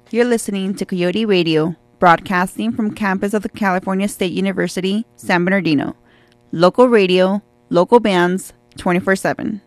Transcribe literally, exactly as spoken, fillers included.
You're listening to Coyote Radio, broadcasting from campus of the California State University, San Bernardino. Local radio, local bands, twenty-four seven.